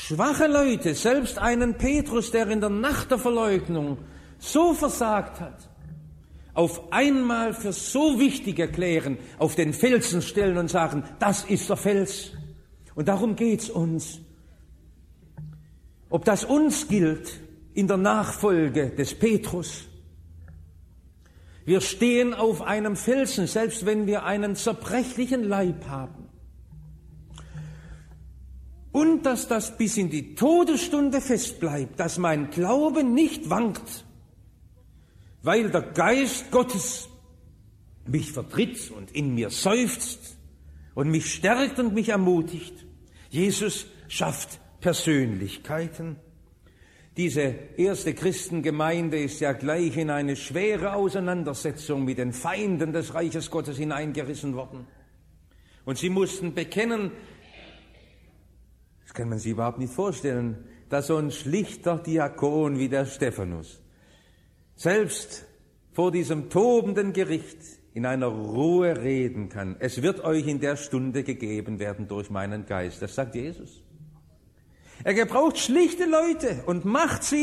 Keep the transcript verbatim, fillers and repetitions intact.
schwache Leute, selbst einen Petrus, der in der Nacht der Verleugnung so versagt hat, auf einmal für so wichtig erklären, auf den Felsen stellen und sagen, das ist der Fels. Und darum geht's uns. Ob das uns gilt in der Nachfolge des Petrus. Wir stehen auf einem Felsen, selbst wenn wir einen zerbrechlichen Leib haben. Und dass das bis in die Todesstunde festbleibt, dass mein Glaube nicht wankt, weil der Geist Gottes mich vertritt und in mir seufzt und mich stärkt und mich ermutigt. Jesus schafft Persönlichkeiten. Diese erste Christengemeinde ist ja gleich in eine schwere Auseinandersetzung mit den Feinden des Reiches Gottes hineingerissen worden. Und sie mussten bekennen, das kann man sich überhaupt nicht vorstellen, dass so ein schlichter Diakon wie der Stephanus selbst vor diesem tobenden Gericht in einer Ruhe reden kann. Es wird euch in der Stunde gegeben werden durch meinen Geist. Das sagt Jesus. Er gebraucht schlichte Leute und macht sie